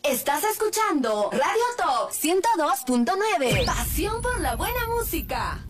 Estás escuchando Radio Top 102.9. Pasión por la buena música.